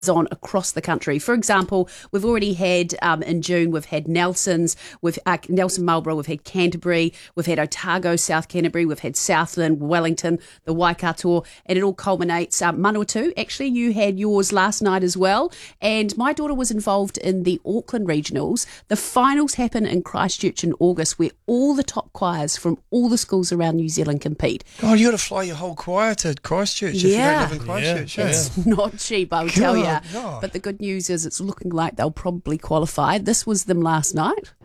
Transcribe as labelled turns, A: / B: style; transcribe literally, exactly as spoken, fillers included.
A: on across the country. For example, we've already had um, in June, we've had Nelson's, we've uh, Nelson Marlborough, we've had Canterbury, we've had Otago, South Canterbury, we've had Southland, Wellington, the Waikato, and it all culminates. Um, Manawatu, actually, you had yours last night as well, and my daughter was involved in the Auckland Regionals. The finals happen in Christchurch in August, where all the top choirs from all the schools around New Zealand compete.
B: God, you got to fly your whole choir to Christchurch if
A: Yeah.
B: you don't live in Christchurch.
C: Yeah,
B: Yeah.
A: It's not cheap, I will tell you.
B: God.
A: But the good news is it's looking like they'll probably qualify. This was them last night.